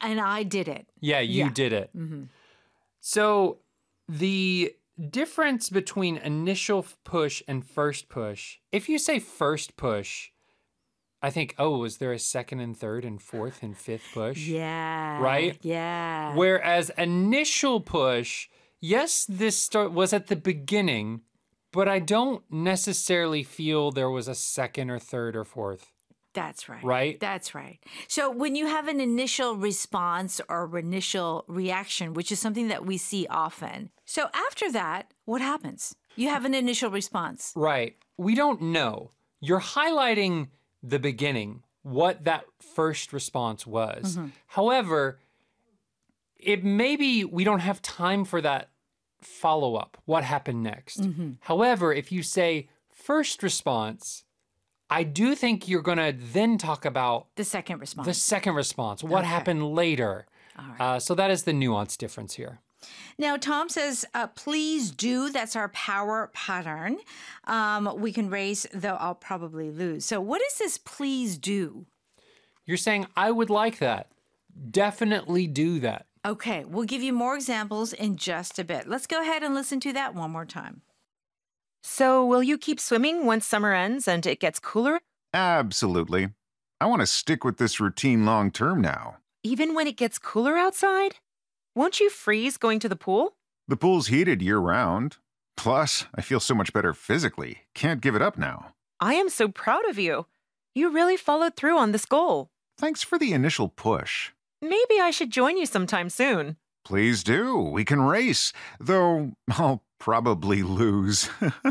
And I did it. Yeah, you did it. Mm-hmm. So the difference between initial push and first push, if you say first push, I think, oh, is there a second and third and fourth and fifth push? Yeah. Right? Yeah. Whereas initial push, yes, this was at the beginning, but I don't necessarily feel there was a second or third or fourth. That's right. Right? That's right. So when you have an initial response or initial reaction, which is something that we see often. So after that, what happens? You have an initial response. Right. We don't know. You're highlighting the beginning, what that first response was. Mm-hmm. However, it maybe we don't have time for that follow-up. What happened next? Mm-hmm. However, if you say first response, I do think you're going to then talk about the second response. The second response. What happened later? All right. So that is the nuance difference here. Now, Tom says, please do. That's our power pattern. We can race, though I'll probably lose. So what is this please do? You're saying, I would like that. Definitely do that. Okay, we'll give you more examples in just a bit. Let's go ahead and listen to that one more time. So will you keep swimming once summer ends and it gets cooler? Absolutely. I want to stick with this routine long term now. Even when it gets cooler outside? Won't you freeze going to the pool? The pool's heated year-round. Plus, I feel so much better physically. Can't give it up now. I am so proud of you. You really followed through on this goal. Thanks for the initial push. Maybe I should join you sometime soon. Please do. We can race. Though I'll probably lose.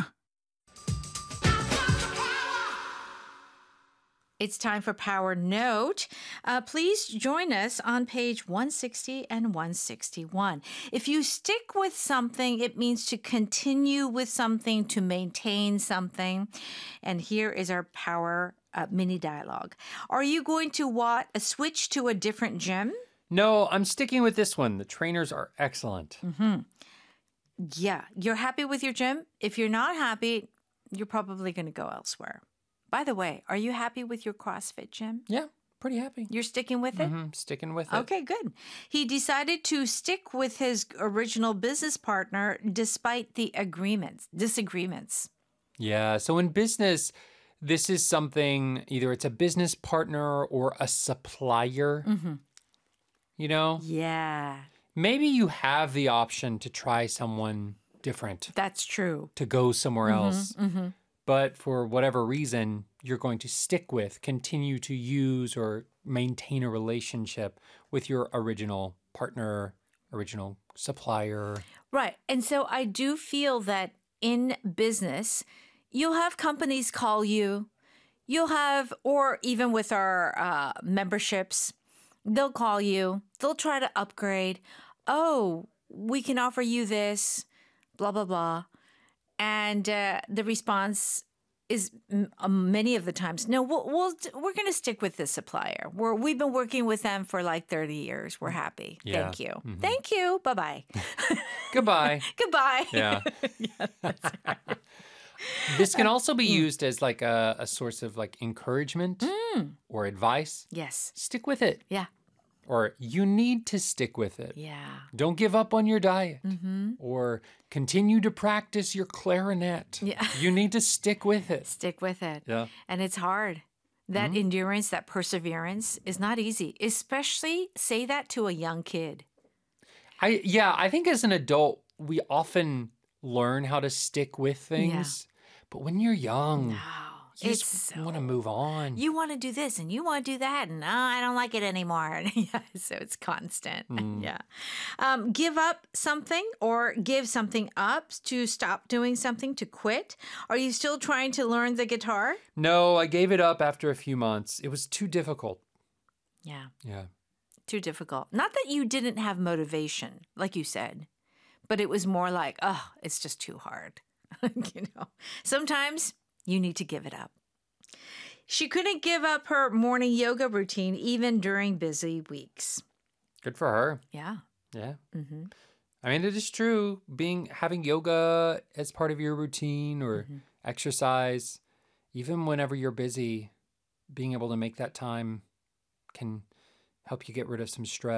It's time for Power Note. Please join us on page 160 and 161. If you stick with something, it means to continue with something, to maintain something. And here is our Power mini dialogue. Are you going to switch to a different gym? No, I'm sticking with this one. The trainers are excellent. Mm-hmm. Yeah, you're happy with your gym? If you're not happy, you're probably going to go elsewhere. By the way, are you happy with your CrossFit gym? Yeah, pretty happy. You're sticking with it? Mm-hmm, sticking with it. Okay, good. He decided to stick with his original business partner despite the disagreements. Yeah, so in business, this is something, either it's a business partner or a supplier, you know? Yeah. Maybe you have the option to try someone different. That's true. To go somewhere else. Mm-hmm. But for whatever reason, you're going to continue to use or maintain a relationship with your original partner, original supplier. Right. And so I do feel that in business, you'll have companies call you. Or even with our memberships, they'll call you. They'll try to upgrade. Oh, we can offer you this, blah, blah, blah. And the response is many of the times, no, we're going to stick with this supplier. We've been working with them for like 30 years. We're happy. Yeah. Thank you. Mm-hmm. Thank you. Bye-bye. Goodbye. Goodbye. Yeah. Yeah, that's right. This can also be used as like a source of like encouragement or advice. Yes. Stick with it. Yeah. Or you need to stick with it. Yeah. Don't give up on your diet. Mm-hmm. Or continue to practice your clarinet. Yeah. You need to stick with it. Stick with it. Yeah. And it's hard. That endurance, that perseverance is not easy. Especially say that to a young kid. I think as an adult, we often learn how to stick with things. But when you're young, you just want to move on. You want to do this and you want to do that. And I don't like it anymore. Yeah, so it's constant. Yeah. Give up something or give something up, to stop doing something, to quit. Are you still trying to learn the guitar? No, I gave it up after a few months. It was too difficult. Yeah. Yeah. Too difficult. Not that you didn't have motivation, like you said, but it was more like, oh, it's just too hard. Sometimes you need to give it up. She couldn't give up her morning yoga routine even during busy weeks. Good for her. Yeah. Yeah. I mean, it is true. Having yoga as part of your routine or exercise, even whenever you're busy, being able to make that time can help you get rid of some stress.